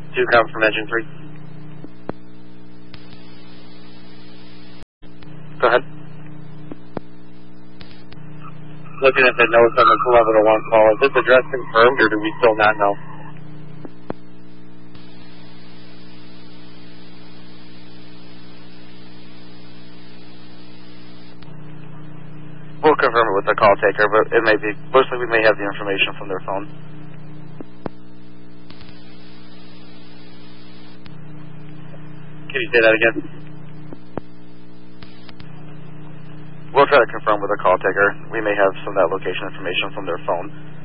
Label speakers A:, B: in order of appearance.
A: 2 come from engine 3. Go ahead. Looking at the notes on the 1101 call, is this address confirmed or do we still not know? We'll confirm it with the call taker, but it may be, mostly we may have the information from their phone. Can you say that again? We'll try to confirm with the call taker. We may have some of that location information from their phone.